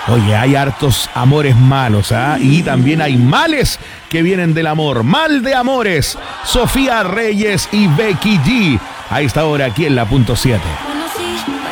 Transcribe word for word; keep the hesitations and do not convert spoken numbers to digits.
Oye, hay hartos amores malos, ¿ah? Y también hay males que vienen del amor. Mal de amores. Sofía Reyes y Becky G. A esta hora aquí en la punto siete.